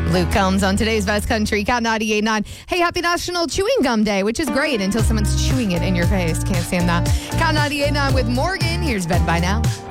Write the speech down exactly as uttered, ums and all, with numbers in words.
Luke Combs on today's Best Country, Count ninety-eight point nine. Hey, happy National Chewing Gum Day, which is great until someone's chewing it in your face. Can't stand that. Count ninety-eight point nine with Morgan. Here's Bed by Now.